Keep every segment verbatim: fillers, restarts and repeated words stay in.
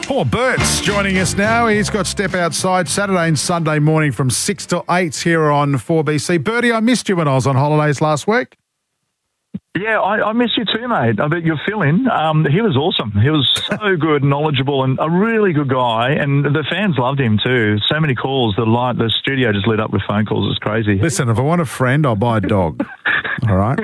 Paul Burt's joining us now. He's got Step Outside Saturday and Sunday morning from six to eight here on four B C. Bertie, I missed you when I was on holidays last week. Yeah, I, I miss you too, mate. I bet you're feeling. Um, he was awesome. He was so good, knowledgeable, and a really good guy. And the fans loved him too. So many calls. The light, the studio just lit up with phone calls. It's crazy. Listen, if I want a friend, I'll buy a dog. All right.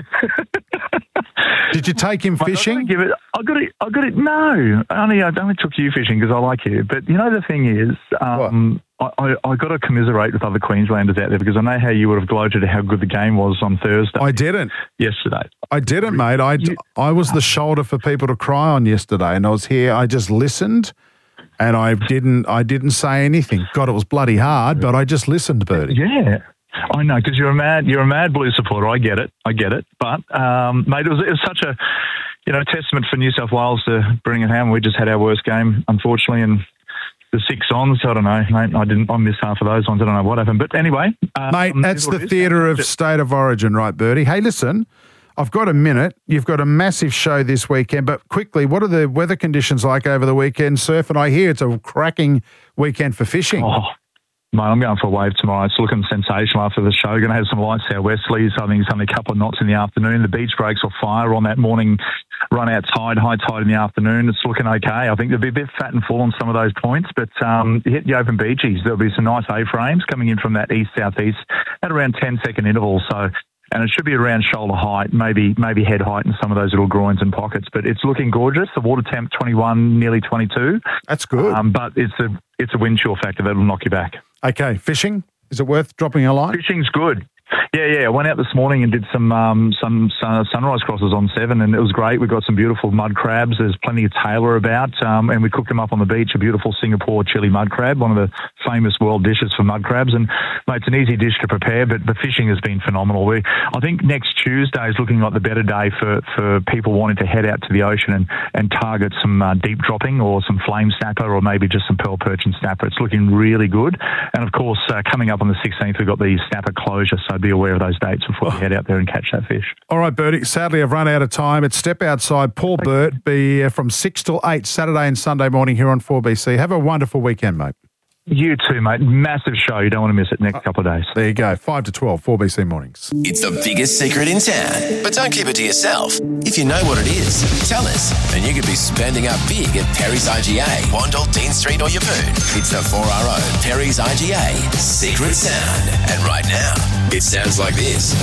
Did you take him fishing? I give it. I got it. I got it. No, only I only took you fishing because I like you. But you know the thing is, um, I, I, I got to commiserate with other Queenslanders out there because I know how you would have gloated at how good the game was on Thursday. I didn't yesterday. I didn't, mate. I you, I was the shoulder for people to cry on yesterday, and I was here. I just listened, and I didn't. I didn't say anything. God, it was bloody hard, but I just listened, Bertie. Yeah. I know, because you're a mad, you're a mad Blues supporter. I get it, I get it. But um, mate, it was, it was such a, you know, testament for New South Wales to bring it home. We just had our worst game, unfortunately, and the six ons. I don't know, mate. I didn't. I missed half of those ones. I don't know what happened, but anyway, um, mate, that's the theatre of state of origin, right, Bertie? Hey, listen, I've got a minute. You've got a massive show this weekend, but quickly, what are the weather conditions like over the weekend? Surf, and I hear it's a cracking weekend for fishing. Oh. Mate, I'm going for a wave tomorrow. It's looking sensational after the show. Going to have some light southwesterlies. I think it's only a couple of knots in the afternoon. The beach breaks will fire on that morning run out tide, high tide in the afternoon. It's looking okay. I think they'll be a bit fat and full on some of those points, but um, you hit the open beaches. There'll be some nice A-frames coming in from that east-southeast at around ten-second intervals. So, and it should be around shoulder height, maybe maybe head height in some of those little groins and pockets. But it's looking gorgeous. The water temp twenty-one, nearly twenty-two. That's good. Um, but it's a it's a wind chill factor that'll knock you back. Okay, fishing, is it worth dropping a line? Fishing's good. Yeah, yeah. I went out this morning and did some um, some sun, sunrise crosses on seven, and it was great. We got some beautiful mud crabs. There's plenty of Taylor about, um, and we cooked them up on the beach. A beautiful Singapore chili mud crab, one of the famous world dishes for mud crabs. And mate, it's an easy dish to prepare, but the fishing has been phenomenal. We, I think next Tuesday is looking like the better day for, for people wanting to head out to the ocean and, and target some uh, deep dropping or some flame snapper or maybe just some pearl perch and snapper. It's looking really good. And of course, uh, coming up on the sixteenth, we've got the snapper closure, so be aware of those dates before you head out there and catch that fish. All right, Bertie. Sadly, I've run out of time. It's Step Outside. Paul Burt, be uh, from six till eight Saturday and Sunday morning here on four B C. Have a wonderful weekend, mate. You too, mate. Massive show. You don't want to miss it next couple of days. There you go. five to twelve, four B C mornings. It's the biggest secret in town, but don't keep it to yourself. If you know what it is, tell us, and you could be spending up big at Perry's I G A, Wandle, Dean Street or Yeppoon. It's the four R O Perry's I G A Secret Sound. And right now, it sounds like this.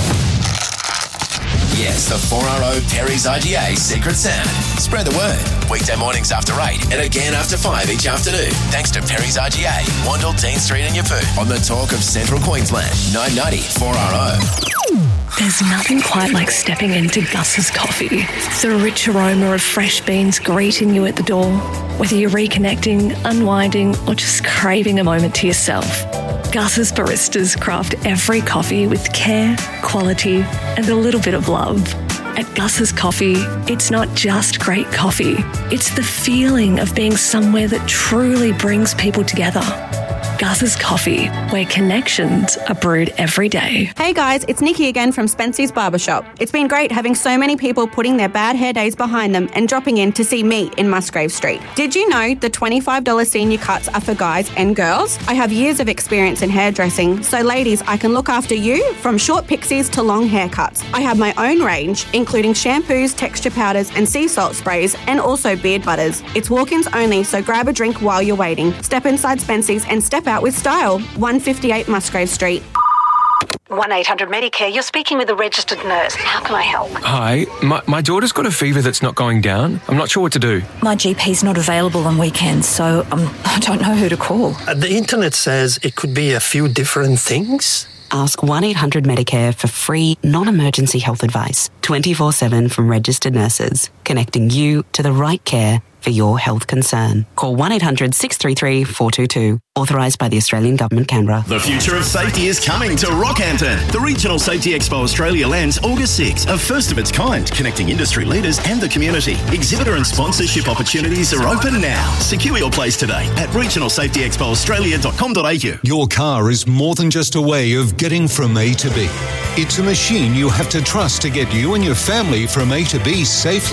Yes, the four R O Perry's I G A Secret Sound. Spread the word. Weekday mornings after eight and again after five each afternoon. Thanks to Perry's I G A, Wandle, Dean Street and Yeppoon. On the talk of Central Queensland, nine ninety four R O. There's nothing quite like stepping into Gus's Coffee. The rich aroma of fresh beans greeting you at the door. Whether you're reconnecting, unwinding, or just craving a moment to yourself. Gus's baristas craft every coffee with care, quality, and a little bit of love. At Gus's Coffee, it's not just great coffee. It's the feeling of being somewhere that truly brings people together. Gus's Coffee, where connections are brewed every day. Hey guys, it's Nikki again from Spency's Barbershop. It's been great having so many people putting their bad hair days behind them and dropping in to see me in Musgrave Street. Did you know the twenty-five dollars senior cuts are for guys and girls? I have years of experience in hairdressing, so ladies, I can look after you from short pixies to long haircuts. I have my own range, including shampoos, texture powders and sea salt sprays, and also beard butters. It's walk-ins only, so grab a drink while you're waiting. Step inside Spency's and step out with style. one fifty-eight Musgrave Street. one eight hundred Medicare, you're speaking with a registered nurse. How can I help? Hi, my, my daughter's got a fever that's not going down. I'm not sure what to do. My G P's not available on weekends, so um, I don't know who to call. Uh, the internet says it could be a few different things. Ask one eight hundred Medicare for free, non-emergency health advice, twenty-four seven from registered nurses, connecting you to the right care for your health concern. Call one eight hundred six three three four two two. Authorised by the Australian Government, Canberra. The future of safety is coming to Rockhampton. The Regional Safety Expo Australia lands August sixth, a first of its kind, connecting industry leaders and the community. Exhibitor and sponsorship opportunities are open now. Secure your place today at regional safety expo australia dot com dot a u. Your car is more than just a way of getting from A to B. It's a machine you have to trust to get you and your family from A to B safely.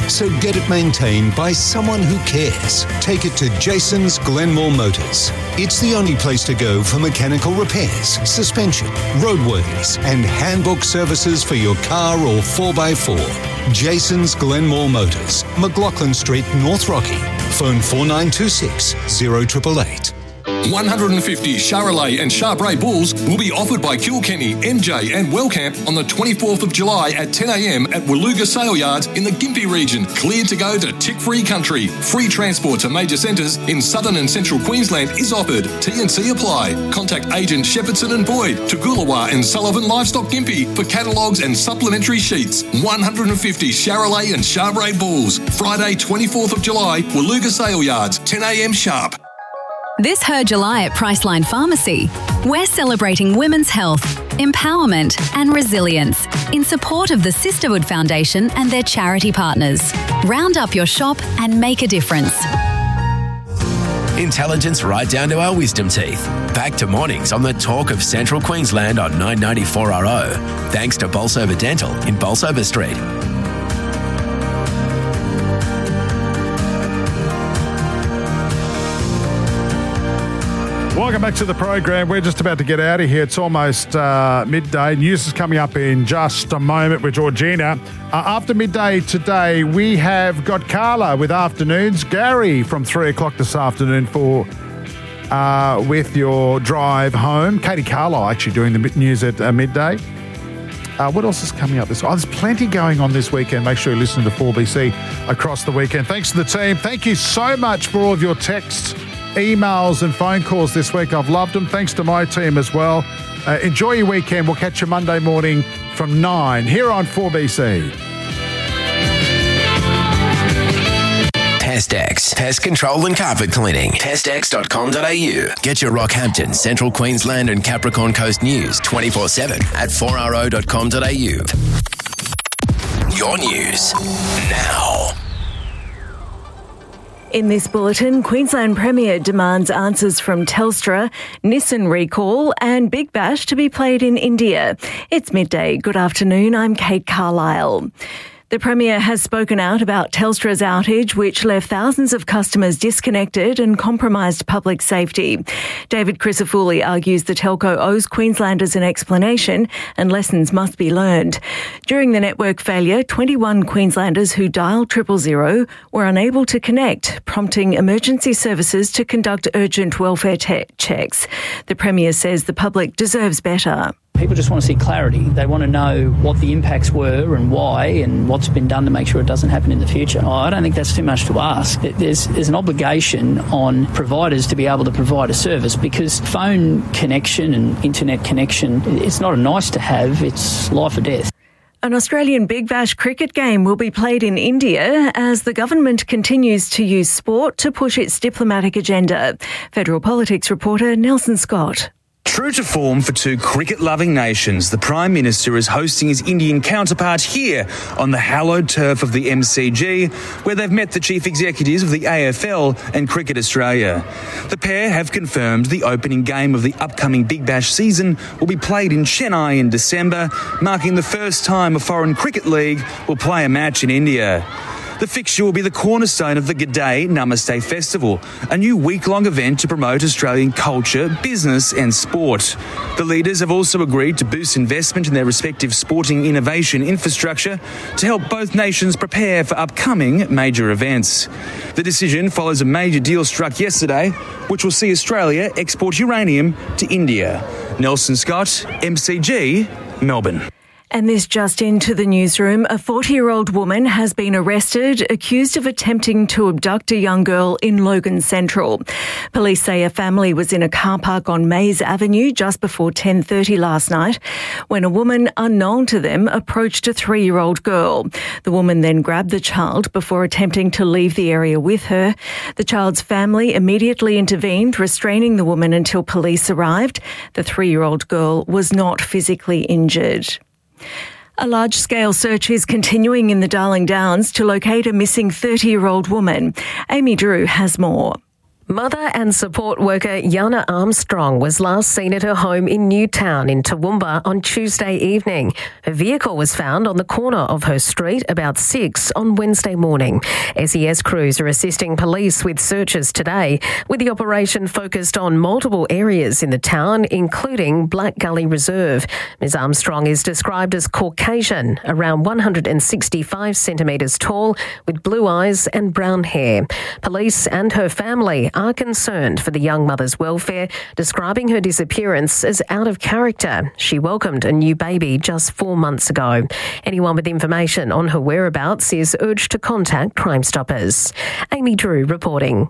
So get it maintained by someone who cares. Take it to Jason's Glenmore Motors. It's the only place to go for mechanical repairs, suspension, roadworthies, and handbook services for your car or four by four. Jason's Glenmore Motors, McLaughlin Street, North Rocky. Phone four nine two six, zero eight eight eight. one hundred fifty Charolais and Charbray Bulls will be offered by Kilkenny, M J and Wellcamp on the twenty-fourth of July at ten a.m. at Waluga Sale Yards in the Gympie region. Cleared to go to tick-free country. Free transport to major centres in southern and central Queensland is offered. T and C apply. Contact agent Shepherdson and Boyd, Toogoolawah and Sullivan Livestock Gympie for catalogues and supplementary sheets. one hundred fifty Charolais and Charbray Bulls. Friday twenty-fourth of July, Waluga Sale Yards, ten a.m. sharp. This Her July at Priceline Pharmacy, we're celebrating women's health, empowerment and resilience in support of the Sisterhood Foundation and their charity partners. Round up your shop and make a difference. Intelligence right down to our wisdom teeth. Back to mornings on the Talk of Central Queensland on nine ninety-four R O. Thanks to Bolsover Dental in Bolsover Street. Welcome back to the program. We're just about to get out of here. It's almost uh, midday. News is coming up in just a moment with Georgina. Uh, after midday today, we have got Carla with Afternoons, Gary from three o'clock this afternoon for uh, with your drive home. Katie Carlisle actually doing the news at uh, midday. Uh, what else is coming up this week? Oh, there's plenty going on this weekend. Make sure you listen to four B C across the weekend. Thanks to the team. Thank you so much for all of your texts, emails and phone calls this week. I've loved them. Thanks to my team as well. Uh, enjoy your weekend. We'll catch you Monday morning from nine here on four B C. Pestex, pest control and carpet cleaning. pestex dot com dot a u. Get your Rockhampton, Central Queensland and Capricorn Coast news twenty-four seven at four r o dot com dot a u. Your news now. In this bulletin, Queensland Premier demands answers from Telstra, Nissan recall and Big Bash to be played in India. It's midday. Good afternoon. I'm Kate Carlisle. The Premier has spoken out about Telstra's outage, which left thousands of customers disconnected and compromised public safety. David Crisafulli argues the telco owes Queenslanders an explanation and lessons must be learned. During the network failure, twenty-one Queenslanders who dialed triple zero were unable to connect, prompting emergency services to conduct urgent welfare te- checks. The Premier says the public deserves better. People just want to see clarity. They want to know what the impacts were and why and what's been done to make sure it doesn't happen in the future. Oh, I don't think that's too much to ask. There's, there's an obligation on providers to be able to provide a service because phone connection and internet connection, it's not a nice to have, it's life or death. An Australian Big Bash cricket game will be played in India as the government continues to use sport to push its diplomatic agenda. Federal Politics reporter Nelson Scott. True to form for two cricket-loving nations, the Prime Minister is hosting his Indian counterpart here on the hallowed turf of the M C G, where they've met the chief executives of the A F L and Cricket Australia. The pair have confirmed the opening game of the upcoming Big Bash season will be played in Chennai in December, marking the first time a foreign cricket league will play a match in India. The fixture will be the cornerstone of the G'day Namaste Festival, a new week-long event to promote Australian culture, business and sport. The leaders have also agreed to boost investment in their respective sporting innovation infrastructure to help both nations prepare for upcoming major events. The decision follows a major deal struck yesterday, which will see Australia export uranium to India. Nelson Scott, M C G, Melbourne. And this just into the newsroom. A forty-year-old woman has been arrested, accused of attempting to abduct a young girl in Logan Central. Police say a family was in a car park on Mays Avenue just before ten thirty last night when a woman unknown to them approached a three-year-old girl. The woman then grabbed the child before attempting to leave the area with her. The child's family immediately intervened, restraining the woman until police arrived. The three-year-old girl was not physically injured. A large-scale search is continuing in the Darling Downs to locate a missing thirty-year-old woman. Amy Drew has more. Mother and support worker Yana Armstrong was last seen at her home in Newtown in Toowoomba on Tuesday evening. Her vehicle was found on the corner of her street about six on Wednesday morning. S E S crews are assisting police with searches today, with the operation focused on multiple areas in the town, including Black Gully Reserve. Miz Armstrong is described as Caucasian, around one hundred sixty-five centimetres tall, with blue eyes and brown hair. Police and her family are concerned for the young mother's welfare, describing her disappearance as out of character. She welcomed a new baby just four months ago. Anyone with information on her whereabouts is urged to contact Crime Stoppers. Amy Drew reporting.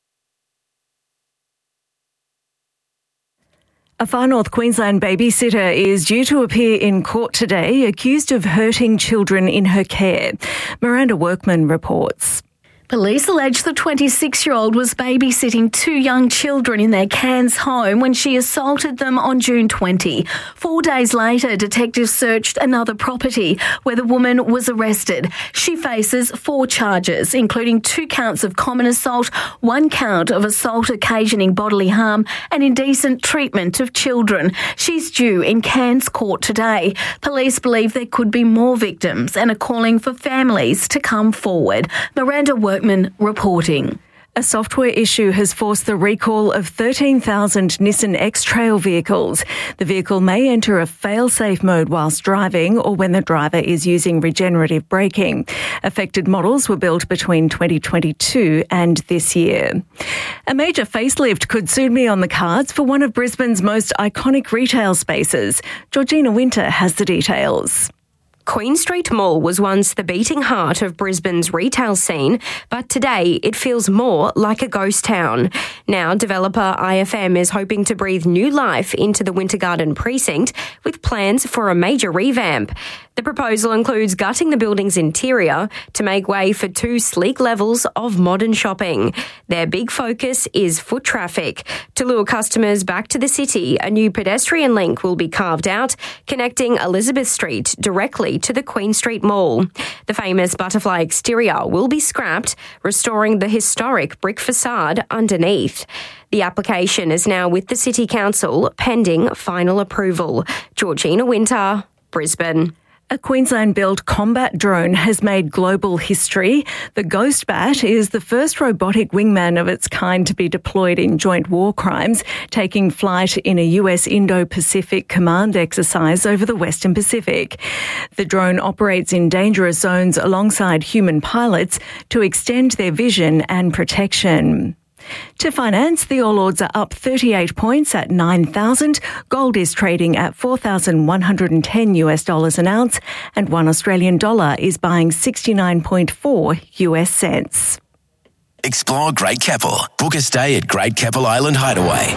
A Far North Queensland babysitter is due to appear in court today, accused of hurting children in her care. Miranda Workman reports. Police allege the twenty-six-year-old was babysitting two young children in their Cairns home when she assaulted them on June twentieth. Four days later, detectives searched another property where the woman was arrested. She faces four charges, including two counts of common assault, one count of assault occasioning bodily harm and indecent treatment of children. She's due in Cairns court today. Police believe there could be more victims and are calling for families to come forward. Miranda Workman reporting. A software issue has forced the recall of thirteen thousand Nissan X-Trail vehicles. The vehicle may enter a fail-safe mode whilst driving or when the driver is using regenerative braking. Affected models were built between twenty twenty-two and this year. A major facelift could soon be on the cards for one of Brisbane's most iconic retail spaces. Georgina Winter has the details. Queen Street Mall was once the beating heart of Brisbane's retail scene, but today it feels more like a ghost town. Now, developer I F M is hoping to breathe new life into the Winter Garden precinct with plans for a major revamp. The proposal includes gutting the building's interior to make way for two sleek levels of modern shopping. Their big focus is foot traffic. To lure customers back to the city, a new pedestrian link will be carved out, connecting Elizabeth Street directly to the Queen Street Mall. The famous butterfly exterior will be scrapped, restoring the historic brick facade underneath. The application is now with the City Council, pending final approval. Georgina Winter, Brisbane. A Queensland-built combat drone has made global history. The Ghost Bat is the first robotic wingman of its kind to be deployed in joint war crimes, taking flight in a U S Indo-Pacific command exercise over the Western Pacific. The drone operates in dangerous zones alongside human pilots to extend their vision and protection. To finance, the All Ords are up thirty-eight points at nine thousand. Gold is trading at four thousand one hundred ten US dollars an ounce, and one Australian dollar is buying sixty-nine point four US cents. Explore Great Keppel. Book a stay at Great Keppel Island Hideaway.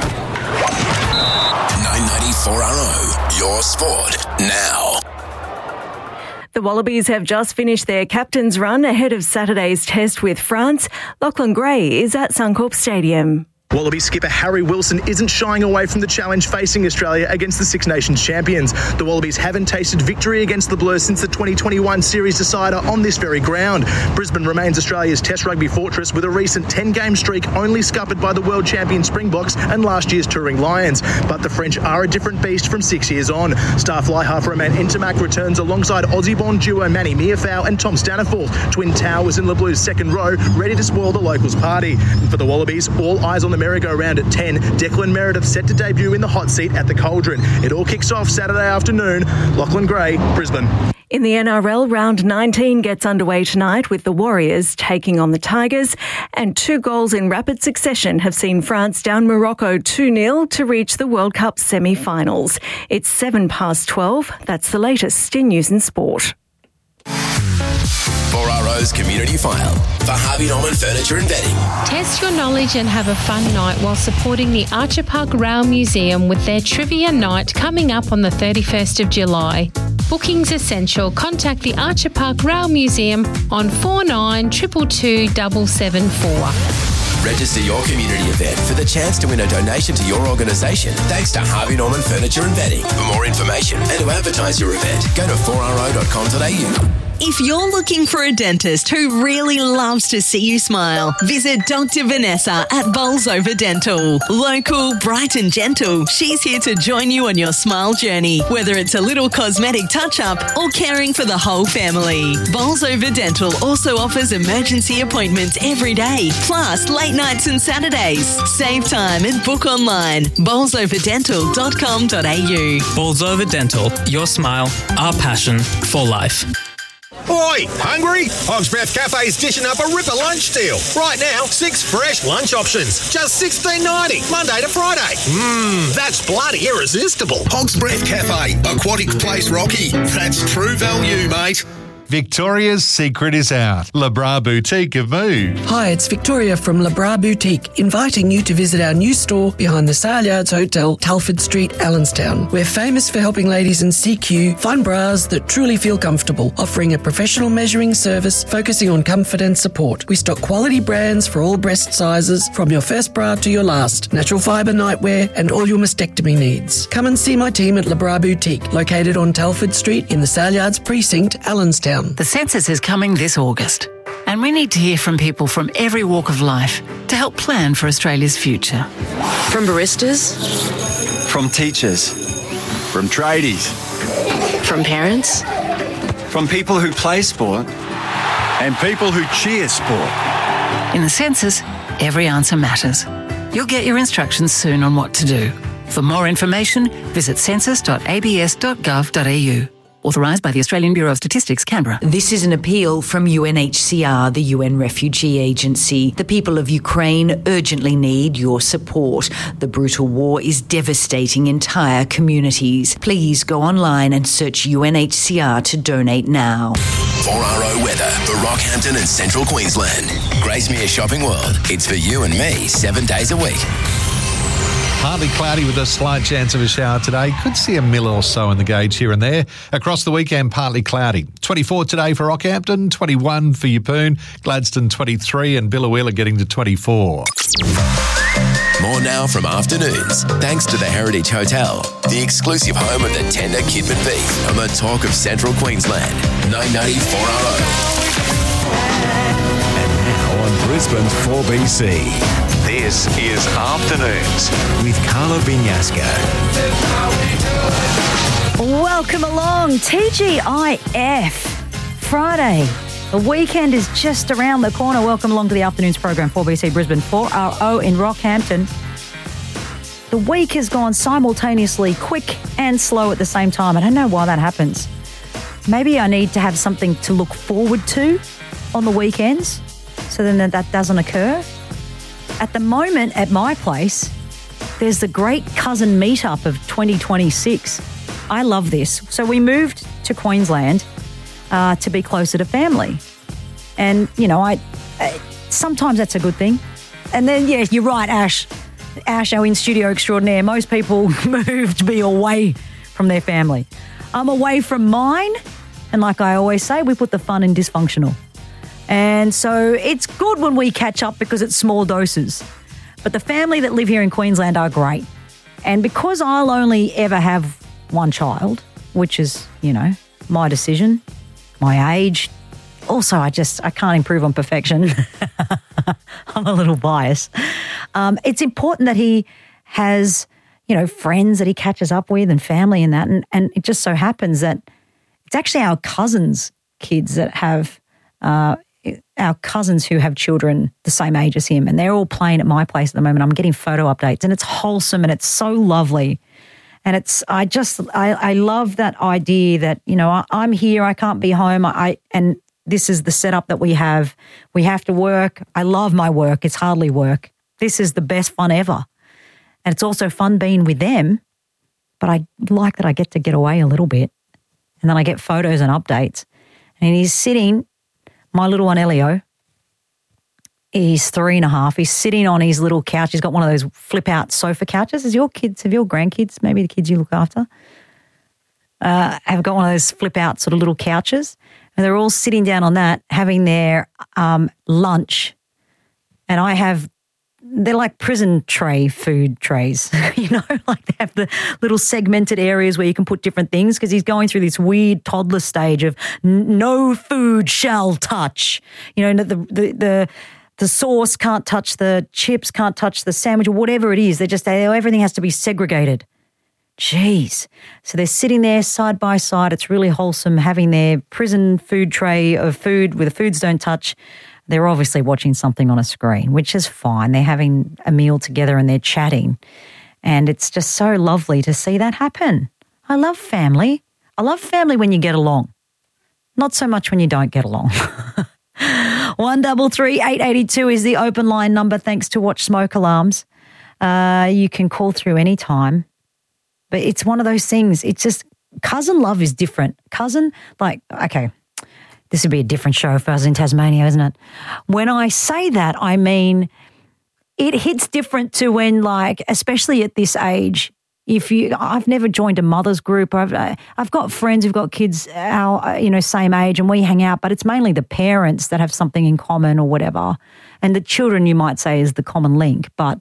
nine ninety-four R O, your sport now. The Wallabies have just finished their captain's run ahead of Saturday's test with France. Lachlan Gray is at Suncorp Stadium. Wallaby skipper Harry Wilson isn't shying away from the challenge facing Australia against the Six Nations champions. The Wallabies haven't tasted victory against the Blues since the twenty twenty-one series decider on this very ground. Brisbane remains Australia's Test rugby fortress with a recent ten-game streak only scuppered by the world champion Springboks and last year's touring Lions. But the French are a different beast from six years on. Star fly half Romain Ntamack returns alongside Aussie-born duo Manny Meafou and Tom Staniforth. Twin towers in Le Blues' second row, ready to spoil the locals' party. And for the Wallabies, all eyes on the merry-go-round at ten. Declan Meredith set to debut in the hot seat at the Cauldron. It all kicks off Saturday afternoon. Lachlan Gray, Brisbane. In the N R L, round nineteen gets underway tonight with the Warriors taking on the Tigers, and two goals in rapid succession have seen France down Morocco two nil to reach the World Cup semi-finals. It's seven past twelve. That's the latest in News and Sport. four R O's Community File for Harvey Norman Furniture and Bedding. Test your knowledge and have a fun night while supporting the Archer Park Rail Museum with their Trivia Night coming up on the thirty-first of July. Bookings essential. Contact the Archer Park Rail Museum on four nine two two two seven seven four. Register your community event for the chance to win a donation to your organisation thanks to Harvey Norman Furniture and Bedding. For more information and to advertise your event, go to four r o dot com dot a u. If you're looking for a dentist who really loves to see you smile, visit Doctor Vanessa at Bolsover Dental. Local, bright and gentle, she's here to join you on your smile journey, whether it's a little cosmetic touch-up or caring for the whole family. Bolsover Dental also offers emergency appointments every day, plus late nights and Saturdays. Save time and book online. bolsover dental dot com dot a u. Bolsover Dental, your smile, our passion for life. Oi, hungry? Hog's Breath Cafe's dishing up a ripper lunch deal. Right now, six fresh lunch options, just sixteen ninety, Monday to Friday. Mmm, that's bloody irresistible. Hog's Breath Cafe, Aquatic Place Rocky. That's true value, mate. Victoria's secret is out. Le Bras Boutique have moved. Hi, it's Victoria from Le Bras Boutique, inviting you to visit our new store behind the Saleyards Hotel, Telford Street, Allenstown. We're famous for helping ladies in C Q find bras that truly feel comfortable, offering a professional measuring service focusing on comfort and support. We stock quality brands for all breast sizes, from your first bra to your last, natural fibre nightwear and all your mastectomy needs. Come and see my team at Le Bras Boutique, located on Telford Street in the Saleyards Precinct, Allenstown. The census is coming this August, and we need to hear from people from every walk of life to help plan for Australia's future. From baristas, from teachers, from tradies, from parents, from people who play sport, and people who cheer sport. In the census, every answer matters. You'll get your instructions soon on what to do. For more information, visit census dot a b s dot gov dot a u. Authorised by the Australian Bureau of Statistics, Canberra. This is an appeal from U N H C R, the U N Refugee Agency. The people of Ukraine urgently need your support. The brutal war is devastating entire communities. Please go online and search U N H C R to donate now. four R O weather for Rockhampton and Central Queensland. Gracemere Shopping World. It's for you and me seven days a week. Partly cloudy with a slight chance of a shower today. Could see a mil or so in the gauge here and there. Across the weekend, partly cloudy. twenty-four today for Rockhampton, twenty-one for Yeppoon, Gladstone twenty-three and Biloela getting to twenty-four. More now from Afternoons, thanks to the Heritage Hotel, the exclusive home of the tender kidman beef and the talk of Central Queensland. nine ninety four R O. And now on Brisbane's four B C. This is Afternoons with Carla Vinyasco. Welcome along, T G I F. Friday. The weekend is just around the corner. Welcome along to the Afternoons program, four B C Brisbane, four R O in Rockhampton. The week has gone simultaneously quick and slow at the same time. I don't know why that happens. Maybe I need to have something to look forward to on the weekends so then that, that doesn't occur. At the moment, at my place, there's the Great Cousin Meetup of twenty twenty-six. I love this. So we moved to Queensland uh, to be closer to family. And, you know, I, I sometimes that's a good thing. And then, yeah, you're right, Ash. Ash, our in-studio extraordinaire. Most people move to be away from their family. I'm away from mine. And like I always say, we put the fun in dysfunctional. And so it's good when we catch up because it's small doses. But the family that live here in Queensland are great. And because I'll only ever have one child, which is, you know, my decision, my age. Also, I just, I can't improve on perfection. I'm a little biased. Um, it's important that he has, you know, friends that he catches up with and family and that. And, and it just so happens that it's actually our cousins' kids that have, uh, our cousins who have children the same age as him, and they're all playing at my place at the moment. I'm getting photo updates and it's wholesome and it's so lovely. And it's, I just, I, I love that idea that, you know, I, I'm here, I can't be home. I, and this is the setup that we have. We have to work. I love my work. It's hardly work. This is the best fun ever. And it's also fun being with them, but I like that I get to get away a little bit. And then I get photos and updates. And he's sitting, my little one, Elio, he's three and a half. He's sitting on his little couch. He's got one of those flip-out sofa couches. Is your kids, have your grandkids, maybe the kids you look after, uh, have got one of those flip-out sort of little couches? And they're all sitting down on that, having their um, lunch. And I have they're like prison tray food trays, you know, like they have the little segmented areas where you can put different things because he's going through this weird toddler stage of no food shall touch. You know, the the the, the sauce can't touch the chips, can't touch the sandwich or whatever it is. They're just, they, everything has to be segregated. Jeez. So they're sitting there side by side. It's really wholesome having their prison food tray of food where the foods don't touch. They're obviously watching something on a screen, which is fine. They're having a meal together and they're chatting. And it's just so lovely to see that happen. I love family. I love family when you get along. Not so much when you don't get along. one double three eight eighty two is the open line number thanks to Watch Smoke Alarms. Uh, you can call through any time. But it's one of those things. It's just cousin love is different. Cousin, like, okay, this would be a different show if I was in Tasmania, isn't it? When I say that, I mean it hits different to when, like, especially at this age, if you, I've never joined a mother's group. I've I've got friends who've got kids our, you know, same age and we hang out, but it's mainly the parents that have something in common or whatever. And the children, you might say, is the common link. But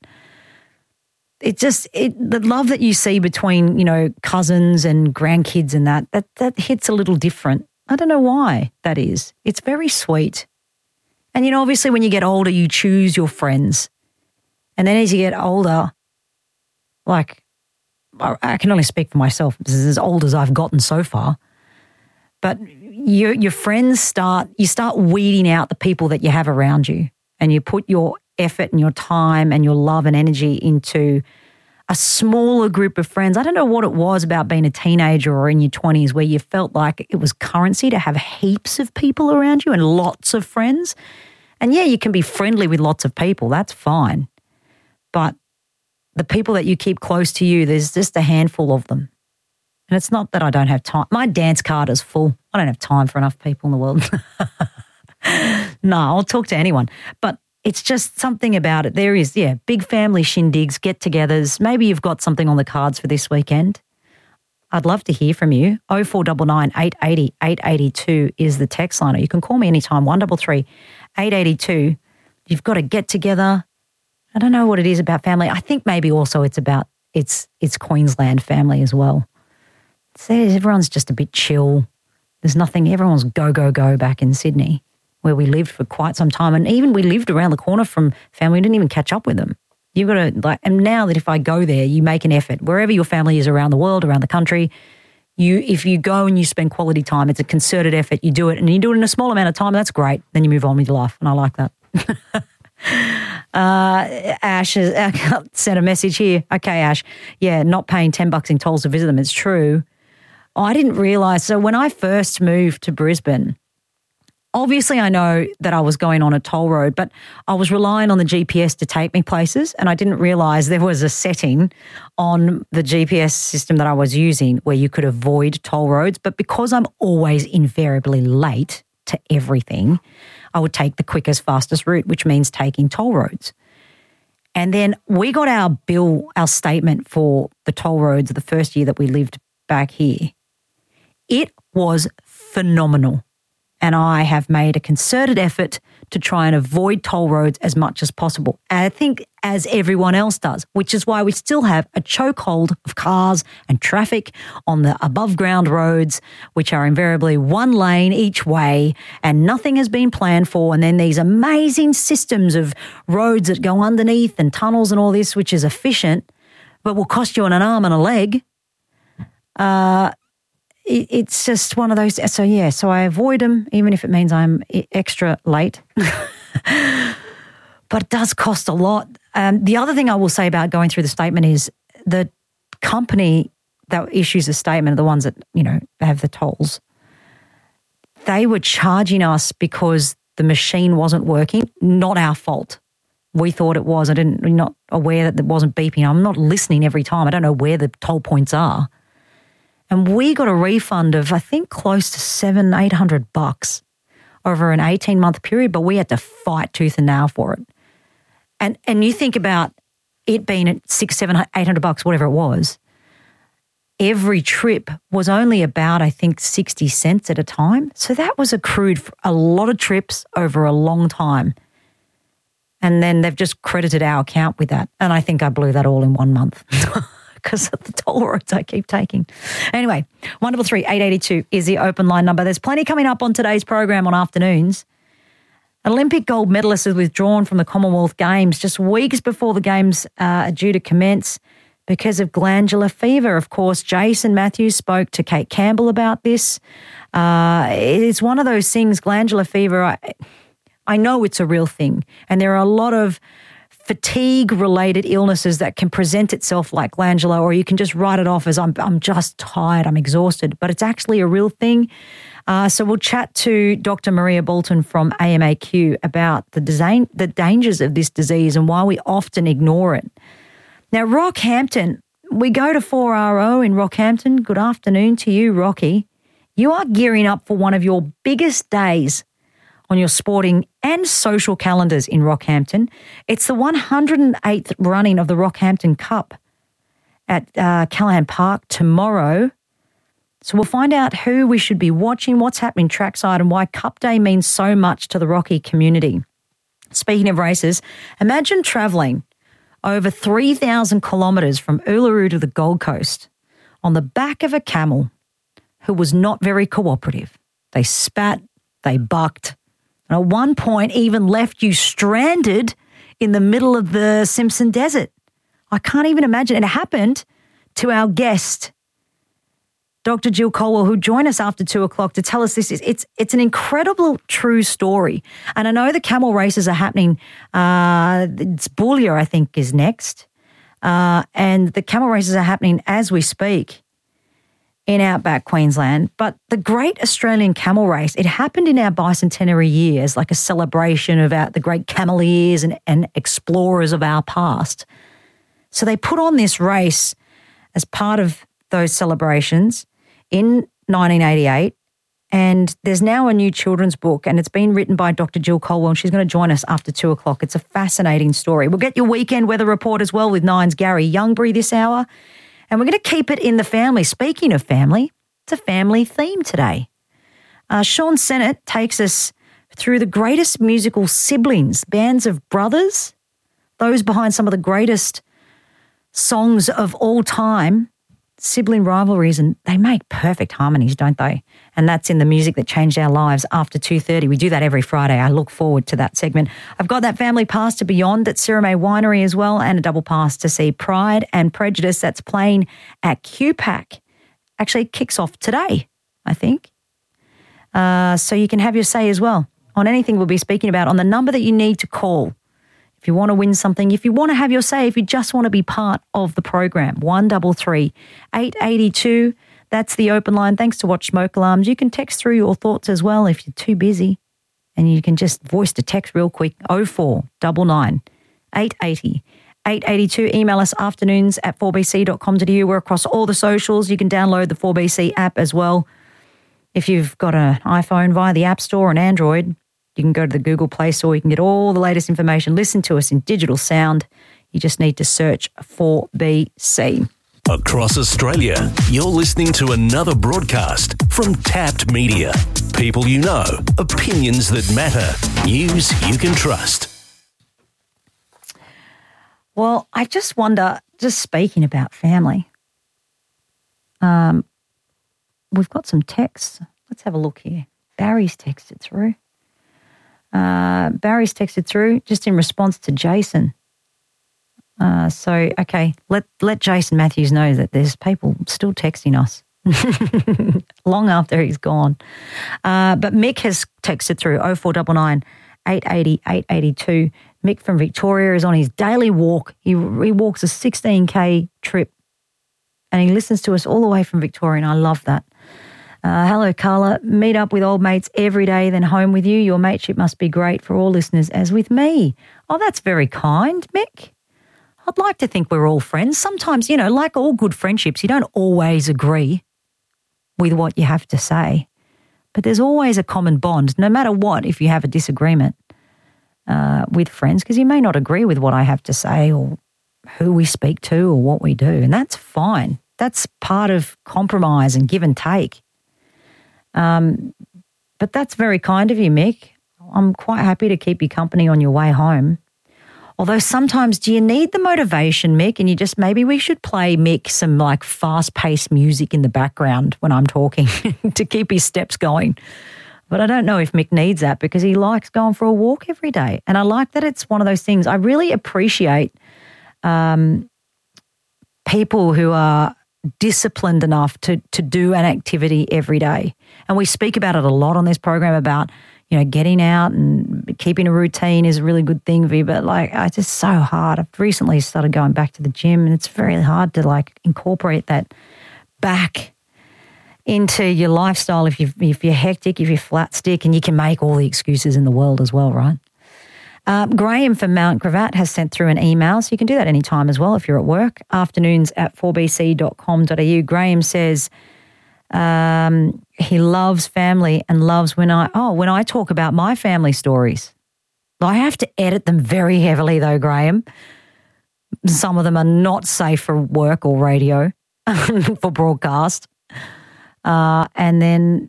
it just, it, the love that you see between, you know, cousins and grandkids and that, that, that hits a little different. I don't know why that is. It's very sweet. And, you know, obviously when you get older, you choose your friends. And then as you get older, like, I, I can only speak for myself. This is as old as I've gotten so far. But your your friends start, you start weeding out the people that you have around you. And you put your effort and your time and your love and energy into a smaller group of friends. I don't know what it was about being a teenager or in your twenties where you felt like it was currency to have heaps of people around you and lots of friends. And yeah, you can be friendly with lots of people. That's fine. But the people that you keep close to you, there's just a handful of them. And it's not that I don't have time. My dance card is full. I don't have time for enough people in the world. No, I'll talk to anyone. But it's just something about it. There is, yeah, big family shindigs, get-togethers. Maybe you've got something on the cards for this weekend. I'd love to hear from you. oh four nine nine, eight eight zero, eight eight two is the text line. Or you can call me anytime, one three three, eight eight two. You've got to get together. I don't know what it is about family. I think maybe also it's about, it's it's Queensland family as well. It's, everyone's just a bit chill. There's nothing, everyone's go, go, go back in Sydney, where we lived for quite some time. And even we lived around the corner from family. We didn't even catch up with them. You've got to, like, and now that if I go there, you make an effort. Wherever your family is around the world, around the country, you if you go and you spend quality time, it's a concerted effort. You do it, and you do it in a small amount of time, that's great. Then you move on with your life, and I like that. uh, Ash has uh, sent a message here. Okay, Ash. Yeah, not paying ten bucks in tolls to visit them. It's true. Oh, I didn't realise. So when I first moved to Brisbane, obviously, I know that I was going on a toll road, but I was relying on the G P S to take me places, and I didn't realise there was a setting on the G P S system that I was using where you could avoid toll roads. But because I'm always invariably late to everything, I would take the quickest, fastest route, which means taking toll roads. And then we got our bill, our statement for the toll roads the first year that we lived back here. It was phenomenal. And I have made a concerted effort to try and avoid toll roads as much as possible. And I think as everyone else does, which is why we still have a chokehold of cars and traffic on the above ground roads, which are invariably one lane each way, and nothing has been planned for. And then these amazing systems of roads that go underneath and tunnels and all this, which is efficient, but will cost you an arm and a leg. Uh, It's just one of those. So, yeah, so I avoid them, even if it means I'm extra late. But it does cost a lot. Um, the other thing I will say about going through the statement is the company that issues the statement, the ones that, you know, have the tolls, they were charging us because the machine wasn't working. Not our fault. We thought it was. I didn't, we're not aware that it wasn't beeping. I'm not listening every time. I don't know where the toll points are. And we got a refund of, I think, close to seven, eight hundred bucks over an eighteen-month period, but we had to fight tooth and nail for it. And and you think about it being at six, seven, eight hundred bucks, whatever it was. Every trip was only about, I think, sixty cents at a time. So that was accrued for a lot of trips over a long time. And then they've just credited our account with that. And I think I blew that all in one month because of the toll roads I keep taking. Anyway, one double three eight eight two is the open line number. There's plenty coming up on today's program on afternoons. Olympic gold medalist is withdrawn from the Commonwealth Games just weeks before the Games uh, are due to commence because of glandular fever. Of course, Jason Matthews spoke to Kate Campbell about this. Uh, it's one of those things, glandular fever, I, I know it's a real thing, and there are a lot of fatigue-related illnesses that can present itself like glandular, or you can just write it off as I'm I'm just tired, I'm exhausted, but it's actually a real thing. Uh, so we'll chat to Doctor Maria Bolton from A M A Q about the, design, the dangers of this disease and why we often ignore it. Now, Rockhampton, we go to four R O in Rockhampton. Good afternoon to you, Rocky. You are gearing up for one of your biggest days on your sporting and social calendars in Rockhampton. It's the one hundred eighth running of the Rockhampton Cup at uh, Callahan Park tomorrow. So we'll find out who we should be watching, what's happening trackside, and why Cup Day means so much to the Rocky community. Speaking of races, imagine travelling over three thousand kilometres from Uluru to the Gold Coast on the back of a camel who was not very cooperative. They spat, they bucked, and at one point even left you stranded in the middle of the Simpson Desert. I can't even imagine. It happened to our guest, Doctor Jill Colwell, who joined us after two o'clock to tell us this. It's it's an incredible true story. And I know the camel races are happening. Uh, it's Boulia, I think, is next. Uh, and the camel races are happening as we speak in outback Queensland. But the Great Australian Camel Race, it happened in our bicentenary year as like a celebration of our, the great cameleers and, and explorers of our past. So they put on this race as part of those celebrations in nineteen eighty-eight, and there's now a new children's book, and it's been written by Doctor Jill Colwell, and she's going to join us after two o'clock. It's a fascinating story. We'll get your weekend weather report as well with Nine's Gary Youngbury this hour, and we're going to keep it in the family. Speaking of family, it's a family theme today. Uh, Sean Sennett takes us through the greatest musical siblings, bands of brothers, those behind some of the greatest songs of all time, sibling rivalries, and they make perfect harmonies, don't they? And that's in the music that changed our lives after two thirty. We do that every Friday. I look forward to that segment. I've got that family pass to Beyond at Sirame Winery as well, and a double pass to see Pride and Prejudice. That's playing at Q PAC. Actually, it kicks off today, I think. Uh, so you can have your say as well on anything we'll be speaking about on the number that you need to call. If you want to win something, if you want to have your say, if you just want to be part of the program, one double three eight eight two. That's the open line. Thanks to Watch Smoke Alarms. You can text through your thoughts as well if you're too busy, and you can just voice to text real quick. oh four nine nine eight eight zero eight eight two. Email us afternoons at four b c dot com dot a u. We're across all the socials. You can download the four B C app as well. If you've got an iPhone via the App Store and Android, you can go to the Google Play Store. You can get all the latest information. Listen to us in digital sound. You just need to search four B C. Across Australia, you're listening to another broadcast from Tapped Media. People you know, opinions that matter, news you can trust. Well, I just wonder, just speaking about family, um, we've got some texts. Let's have a look here. Barry's texted through. Uh, Barry's texted through just in response to Jason. Uh, so, okay, let let Jason Matthews know that there's people still texting us long after he's gone. Uh, but Mick has texted through oh four nine nine eight eight zero eight eight two. Mick from Victoria is on his daily walk. He, he walks a sixteen K trip and he listens to us all the way from Victoria, and I love that. Uh, hello, Carla. Meet up with old mates every day, then home with you. Your mateship must be great for all listeners, as with me. Oh, that's very kind, Mick. I'd like to think we're all friends. Sometimes, you know, like all good friendships, you don't always agree with what you have to say, but there's always a common bond, no matter what, if you have a disagreement uh, with friends, because you may not agree with what I have to say or who we speak to or what we do, and that's fine. That's part of compromise and give and take. Um, but that's very kind of you, Mick. I'm quite happy to keep you company on your way home. Although sometimes, do you need the motivation, Mick? And you just, maybe we should play Mick some like fast-paced music in the background when I'm talking to keep his steps going. But I don't know if Mick needs that because he likes going for a walk every day. And I like that it's one of those things. I really appreciate um, people who are disciplined enough to to do an activity every day. And we speak about it a lot on this program about, you know, getting out and keeping a routine is a really good thing for you. But like, it's just so hard. I've recently started going back to the gym and it's very hard to like incorporate that back into your lifestyle if, you if you're hectic, if you're flat stick, and you can make all the excuses in the world as well, right? Uh, Graham from Mount Gravatt has sent through an email, so you can do that anytime as well if you're at work. Afternoons at four b c dot com dot a u. Graham says um, he loves family and loves when I, oh, when I talk about my family stories. I have to edit them very heavily though, Graham. Some of them are not safe for work or radio, for broadcast. Uh, and then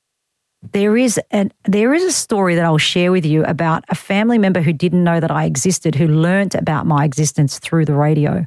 there is a, there is a story that I'll share with you about a family member who didn't know that I existed, who learnt about my existence through the radio.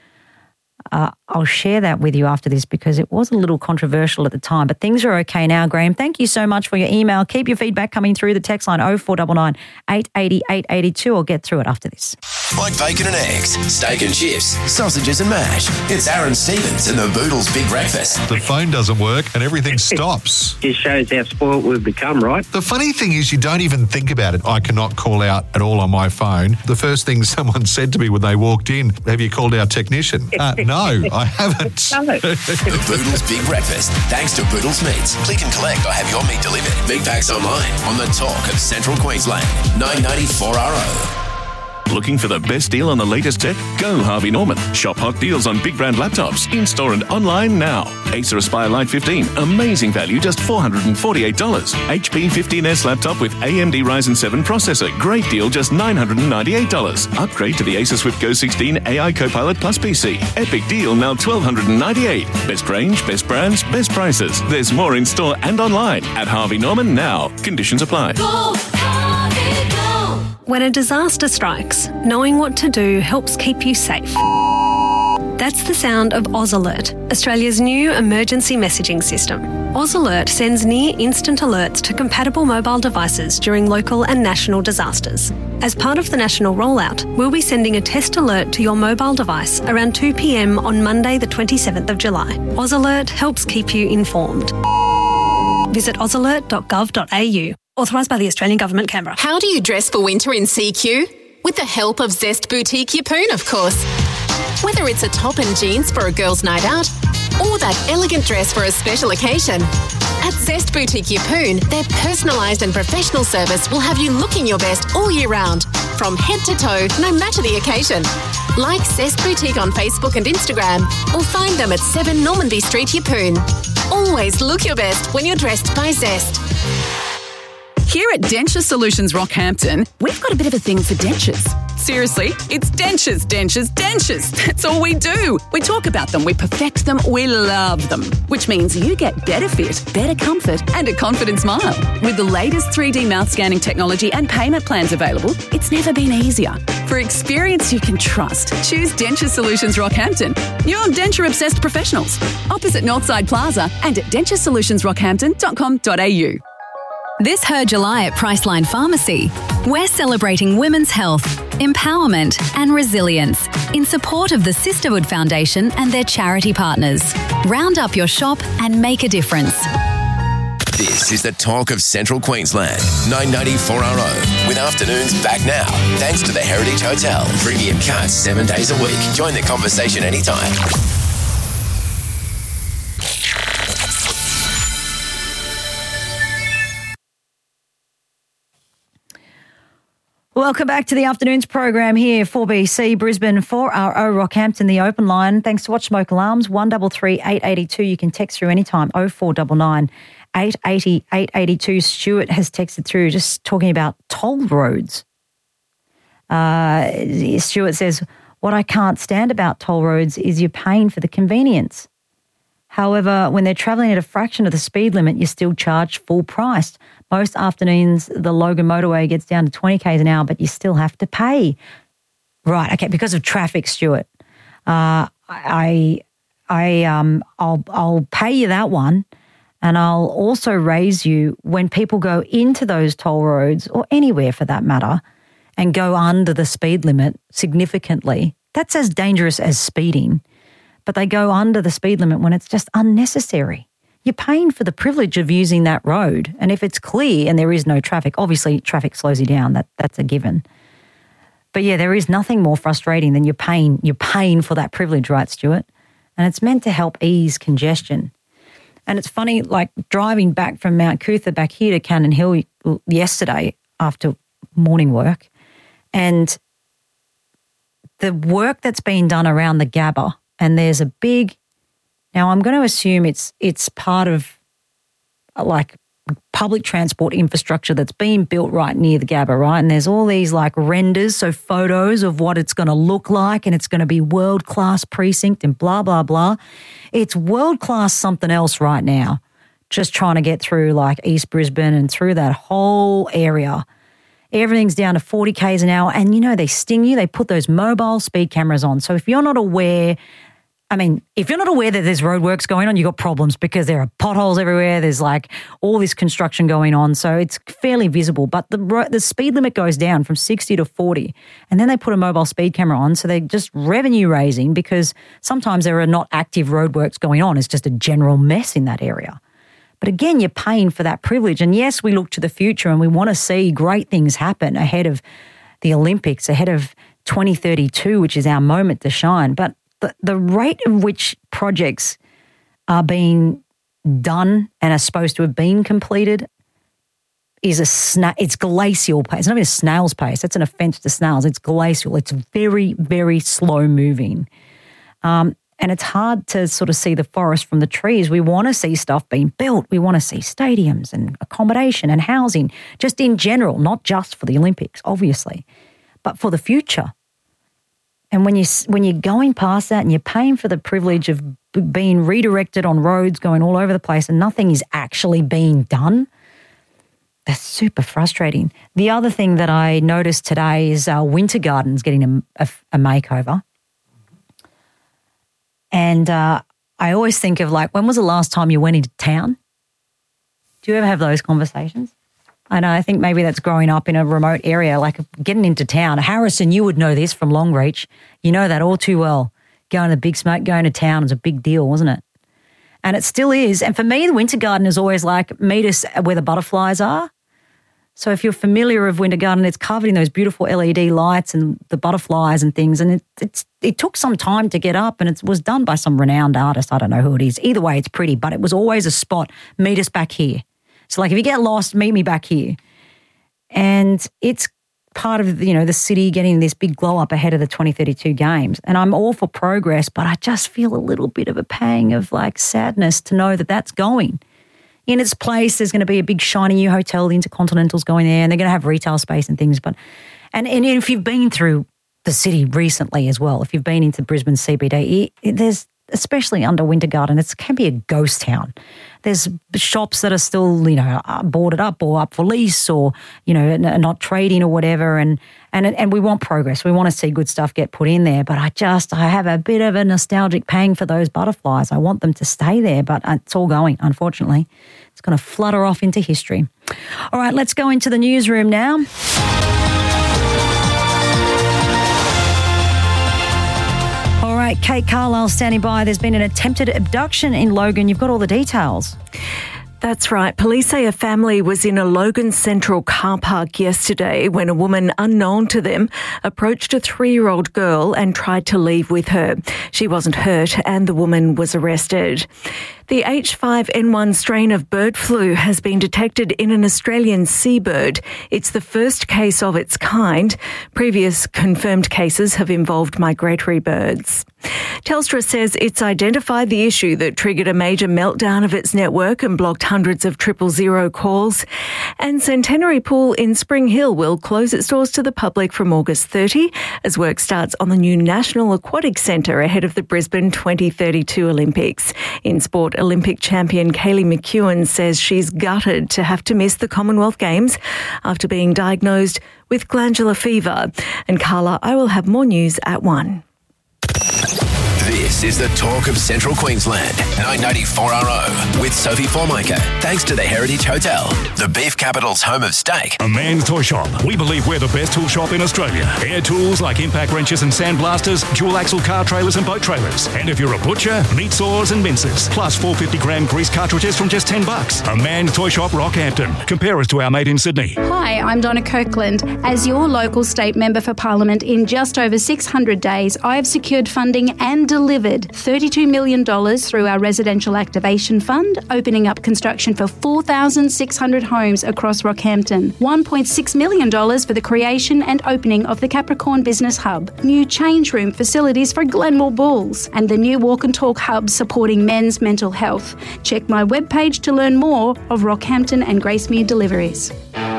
Uh, I'll share that with you after this because it was a little controversial at the time, but things are okay now, Graham. Thank you so much for your email. Keep your feedback coming through the text line oh four nine nine, eight eight oh, eight eight two. I'll get through it after this. Like bacon and eggs, steak and chips, sausages and mash. It's Aaron Stevens and the Boodles Big Breakfast. The phone doesn't work and everything stops. Just shows how spoiled we've become, right? The funny thing is you don't even think about it. I cannot call out at all on my phone. The first thing someone said to me when they walked in, have you called our technician? Uh, no, I haven't. The Boodles Big Breakfast. Thanks to Boodles Meats. Click and collect or have your meat delivered. Big packs online on the talk of Central Queensland. nine ninety-four R O. Looking for the best deal on the latest tech? Go Harvey Norman. Shop hot deals on big brand laptops, in-store and online now. Acer Aspire Lite fifteen, amazing value, just four hundred forty-eight dollars. H P fifteen S laptop with A M D Ryzen seven processor, great deal, just nine hundred ninety-eight dollars. Upgrade to the Acer Swift Go sixteen A I Copilot Plus P C. Epic deal, now twelve ninety-eight dollars. Best range, best brands, best prices. There's more in store and online at Harvey Norman now. Conditions apply. Go, Harvey, go. When a disaster strikes, knowing what to do helps keep you safe. That's the sound of Oz Alert, Australia's new emergency messaging system. Oz Alert sends near-instant alerts to compatible mobile devices during local and national disasters. As part of the national rollout, we'll be sending a test alert to your mobile device around two p m on Monday the twenty-seventh of July. Oz Alert helps keep you informed. Visit oz alert dot gov dot a u. Authorised by the Australian Government, Canberra. How do you dress for winter in C Q? With the help of Zest Boutique Yeppoon, of course. Whether it's a top and jeans for a girl's night out or that elegant dress for a special occasion, at Zest Boutique Yeppoon, their personalised and professional service will have you looking your best all year round, from head to toe, no matter the occasion. Like Zest Boutique on Facebook and Instagram, or find them at seven Normanby Street, Yeppoon. Always look your best when you're dressed by Zest. Here at Denture Solutions Rockhampton, we've got a bit of a thing for dentures. Seriously, it's dentures, dentures, dentures. That's all we do. We talk about them, we perfect them, we love them. Which means you get better fit, better comfort, and a confident smile. With the latest three D mouth scanning technology and payment plans available, it's never been easier. For experience you can trust, choose Denture Solutions Rockhampton. You're denture-obsessed professionals. Opposite Northside Plaza and at denture solutions rockhampton dot com dot a u. This Her July at Priceline Pharmacy, we're celebrating women's health, empowerment and resilience in support of the Sisterhood Foundation and their charity partners. Round up your shop and make a difference. This is the talk of Central Queensland. nine ninety-four R O. With afternoons back now. Thanks to the Heritage Hotel. Premium cuts seven days a week. Join the conversation anytime. Welcome back to the afternoons program here, four B C Brisbane, four R O Rockhampton, the open line. Thanks to Watch Smoke Alarms, one three three, eight eight two. You can text through anytime, oh four nine nine, eight eight oh, eight eight two. Stuart has texted through just talking about toll roads. Uh, Stuart says, what I can't stand about toll roads is you're paying for the convenience. However, when they're travelling at a fraction of the speed limit, you're still charged full price. Most afternoons, the Logan motorway gets down to twenty kays an hour, but you still have to pay. Right, okay, because of traffic, Stuart. Uh, I, I, um, I'll, I'll pay you that one, and I'll also raise you when people go into those toll roads, or anywhere for that matter, and go under the speed limit significantly. That's as dangerous as speeding, but they go under the speed limit when it's just unnecessary. You're paying for the privilege of using that road, and if it's clear and there is no traffic, obviously traffic slows you down. That that's a given. But yeah, there is nothing more frustrating than you're paying, you're paying for that privilege, right, Stuart? And it's meant to help ease congestion. And it's funny, like driving back from Mount Cootha back here to Cannon Hill yesterday after morning work, and the work that's been done around the Gabba, and there's a big, now I'm going to assume it's it's part of like public transport infrastructure that's being built right near the Gabba, right? And there's all these like renders, so photos of what it's going to look like, and it's going to be world-class precinct and blah, blah, blah. It's world-class something else right now, just trying to get through like East Brisbane and through that whole area. Everything's down to forty kays an hour, and you know, they sting you. They put those mobile speed cameras on. So if you're not aware, I mean, if you're not aware that there's roadworks going on, you've got problems because there are potholes everywhere. There's like all this construction going on. So it's fairly visible. But the the speed limit goes down from sixty to forty. And then they put a mobile speed camera on. So they're just revenue raising because sometimes there are not active roadworks going on. It's just a general mess in that area. But again, you're paying for that privilege. And yes, we look to the future and we want to see great things happen ahead of the Olympics, ahead of twenty thirty-two, which is our moment to shine. But the, the rate at which projects are being done and are supposed to have been completed is a sna- it's glacial pace. It's not even a snail's pace. That's an offence to snails. It's glacial. It's very, very slow moving. Um, and it's hard to sort of see the forest from the trees. We want to see stuff being built. We want to see stadiums and accommodation and housing, just in general, not just for the Olympics, obviously, but for the future. And when, you, when you're going past that and you're paying for the privilege of b- being redirected on roads going all over the place and nothing is actually being done, that's super frustrating. The other thing that I noticed today is uh, Winter Gardens getting a, a, a makeover. And uh, I always think of like, when was the last time you went into town? Do you ever have those conversations? I know, I think maybe that's growing up in a remote area, like getting into town. Harrison, you would know this from Longreach. You know that all too well. Going to the big smoke, going to town was a big deal, wasn't it? And it still is. And for me, the Winter Garden is always like, meet us where the butterflies are. So if you're familiar with Winter Garden, it's covered in those beautiful L E D lights and the butterflies and things. And it, it's, it took some time to get up, and it was done by some renowned artist. I don't know who it is. Either way, it's pretty, but it was always a spot. Meet us back here. So like if you get lost, meet me back here. And it's part of, you know, the city getting this big glow up ahead of the twenty thirty-two games. And I'm all for progress, but I just feel a little bit of a pang of like sadness to know that that's going. In its place, there's going to be a big shiny new hotel, the Intercontinental's going there, and they're going to have retail space and things. But and, and if you've been through the city recently as well, if you've been into Brisbane C B D, it, there's, especially under Winter Garden, it can be a ghost town. There's shops that are still, you know, boarded up or up for lease or, you know, not trading or whatever. And and and we want progress. We want to see good stuff get put in there. But I just, I have a bit of a nostalgic pang for those butterflies. I want them to stay there, but it's all going, unfortunately. It's going to flutter off into history. All right, let's go into the newsroom now. All right, Kate Carlisle standing by. There's been an attempted abduction in Logan. You've got all the details. That's right. Police say a family was in a Logan Central car park yesterday when a woman unknown to them approached a three-year-old girl and tried to leave with her. She wasn't hurt and the woman was arrested. The H five N one strain of bird flu has been detected in an Australian seabird. It's the first case of its kind. Previous confirmed cases have involved migratory birds. Telstra says it's identified the issue that triggered a major meltdown of its network and blocked hundreds of triple zero calls. And Centenary Pool in Spring Hill will close its doors to the public from August thirtieth as work starts on the new National Aquatic Centre ahead of the Brisbane twenty thirty-two Olympics. In sport, Olympic champion Kaylee McEwen says she's gutted to have to miss the Commonwealth Games after being diagnosed with glandular fever. And Carla, I will have more news at one. This is the talk of Central Queensland. nine ninety-four R O with Sophie Formica. Thanks to the Heritage Hotel, the beef capital's home of steak. A Man's Toy Shop. We believe we're the best tool shop in Australia. Air tools like impact wrenches and sandblasters, dual axle car trailers and boat trailers. And if you're a butcher, meat saws and mincers. Plus four fifty gram grease cartridges from just ten bucks. A Man's Toy Shop, Rockhampton. Compare us to our mate in Sydney. Hi, I'm Donna Kirkland. As your local state member for Parliament, in just over six hundred days, I have secured funding and delivered thirty-two million dollars through our Residential Activation Fund, opening up construction for four thousand six hundred homes across Rockhampton. one point six million dollars for the creation and opening of the Capricorn Business Hub, new change room facilities for Glenmore Bulls, and the new Walk and Talk Hub supporting men's mental health. Check my webpage to learn more of Rockhampton and Gracemere deliveries.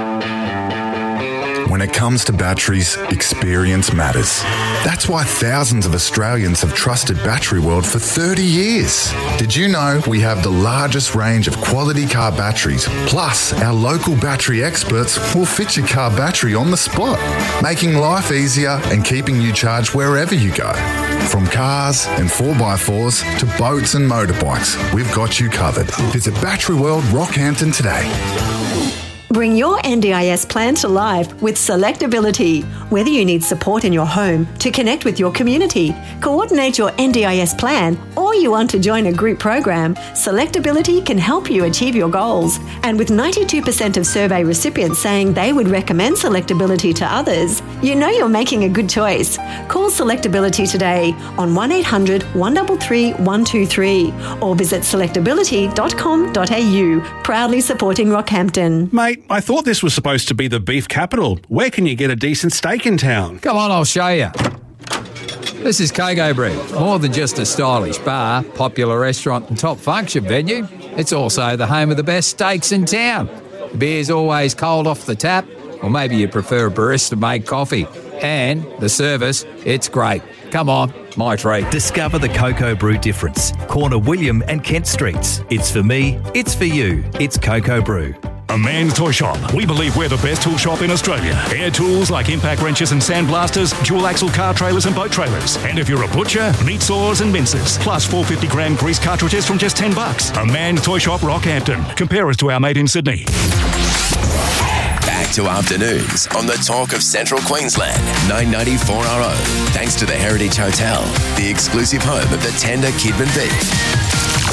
When it comes to batteries, experience matters. That's why thousands of Australians have trusted Battery World for thirty years. Did you know we have the largest range of quality car batteries? Plus, our local battery experts will fit your car battery on the spot, making life easier and keeping you charged wherever you go. From cars and four by fours to boats and motorbikes, we've got you covered. Visit Battery World Rockhampton today. Bring your N D I S plan to life with Selectability. Whether you need support in your home, to connect with your community, coordinate your N D I S plan, or you want to join a group program, Selectability can help you achieve your goals. And with ninety-two percent of survey recipients saying they would recommend Selectability to others, you know you're making a good choice. Call Selectability today on one eight hundred, one three three, one two three or visit selectability dot com dot a u. Proudly supporting Rockhampton. Mate, I thought this was supposed to be the beef capital. Where can you get a decent steak in town? Come on, I'll show you. This is Coco Brew. More than just a stylish bar, popular restaurant and top function venue, it's also the home of the best steaks in town. The beer's always cold off the tap, or maybe you prefer a barista-made coffee. And the service, it's great. Come on, my treat. Discover the Coco Brew difference. Corner William and Kent Streets. It's for me, it's for you. It's Coco Brew. A Man's Toy Shop. We believe we're the best tool shop in Australia. Air tools like impact wrenches and sandblasters, dual axle car trailers and boat trailers. And if you're a butcher, meat saws and mincers. Plus four fifty gram grease cartridges from just ten bucks. A Man's Toy Shop, Rockhampton. Compare us to our mate in Sydney. Back to afternoons on the talk of Central Queensland. nine ninety-four R O. Thanks to the Heritage Hotel, the exclusive home of the tender Kidman beef.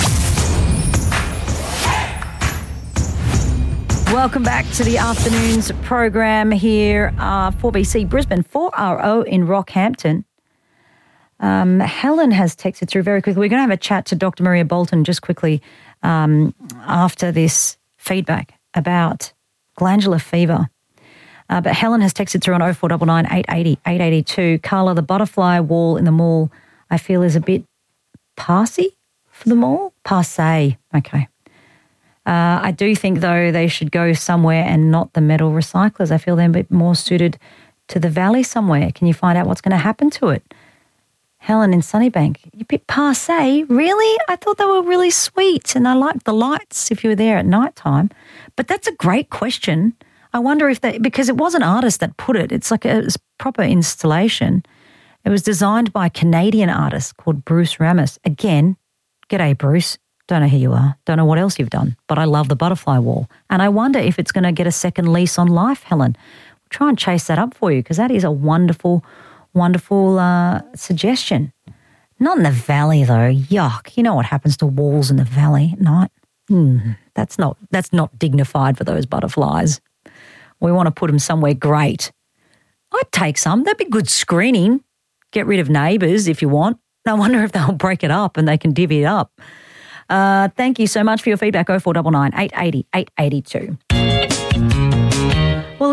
Welcome back to the afternoons program here uh, for B C Brisbane, four R O in Rockhampton. Um, Helen has texted through very quickly. We're going to have a chat to Doctor Maria Bolton just quickly um, after this feedback about glandular fever. Uh, but Helen has texted through on oh four nine nine, eight eight oh, eight eight two. Carla, the butterfly wall in the mall, I feel is a bit passy for the mall. Passé, okay. Uh, I do think, though, they should go somewhere and not the metal recyclers. I feel they're a bit more suited to the valley somewhere. Can you find out what's going to happen to it? Helen in Sunnybank, you're a bit passé. Really? I thought they were really sweet and I liked the lights if you were there at night time. But that's a great question. I wonder if they, because it was an artist that put it. It's like a, it's a proper installation. It was designed by a Canadian artist called Bruce Ramus. Again, g'day, Bruce. Don't know who you are. Don't know what else you've done. But I love the butterfly wall. And I wonder if it's going to get a second lease on life, Helen. We'll try and chase that up for you because that is a wonderful, wonderful uh, suggestion. Not in the valley, though. Yuck. You know what happens to walls in the valley at night? Mm, that's not, that's not dignified for those butterflies. We want to put them somewhere great. I'd take some. That'd be good screening. Get rid of neighbours if you want. I wonder if they'll break it up and they can divvy it up. Uh, thank you so much for your feedback. oh four nine nine, eight eight oh, eight eight two. Well, it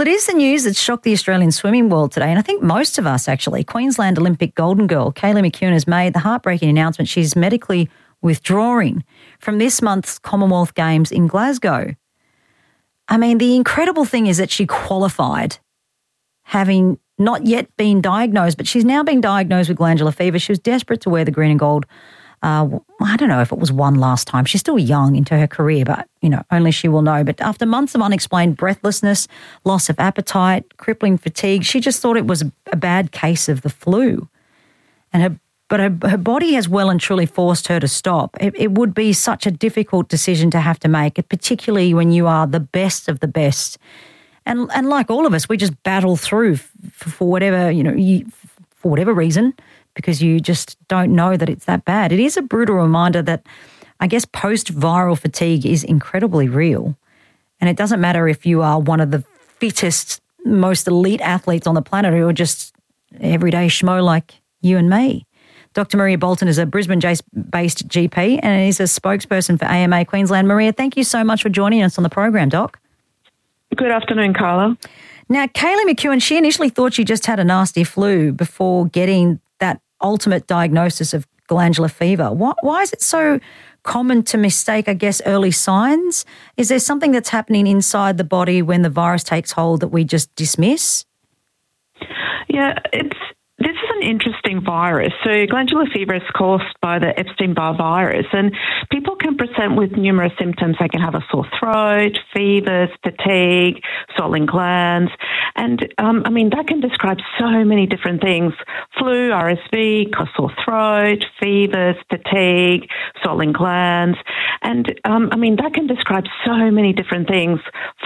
it is the news that shocked the Australian swimming world today, and I think most of us actually. Queensland Olympic golden girl Kaylee McKeown has made the heartbreaking announcement she's medically withdrawing from this month's Commonwealth Games in Glasgow. I mean, the incredible thing is that she qualified having not yet been diagnosed, but she's now been diagnosed with glandular fever. She was desperate to wear the green and gold. Uh, I don't know if it was one last time. She's still young into her career, but, you know, only she will know. But after months of unexplained breathlessness, loss of appetite, crippling fatigue, she just thought it was a bad case of the flu. And her, but her, her body has well and truly forced her to stop. It, it would be such a difficult decision to have to make, particularly when you are the best of the best. And and like all of us, we just battle through f- for whatever, you know, you, for whatever reason, because you just don't know that it's that bad. It is a brutal reminder that, I guess, post-viral fatigue is incredibly real. And it doesn't matter if you are one of the fittest, most elite athletes on the planet or just everyday schmo like you and me. Doctor Maria Bolton is a Brisbane-based G P and is a spokesperson for A M A Queensland. Maria, thank you so much for joining us on the program, Doc. Good afternoon, Carla. Now, Kaylee McKeown, she initially thought she just had a nasty flu before getting that ultimate diagnosis of glandular fever. Why, why is it so common to mistake, I guess, early signs? Is there something that's happening inside the body when the virus takes hold that we just dismiss? Yeah, it's this is an interesting virus. So glandular fever is caused by the Epstein-Barr virus, and people can present with numerous symptoms. They can have a sore throat, fevers, fatigue, swollen glands, and um, I mean, that can describe so many different things: flu, R S V, sore throat, fevers, fatigue, swollen glands, and um, I mean, that can describe so many different things.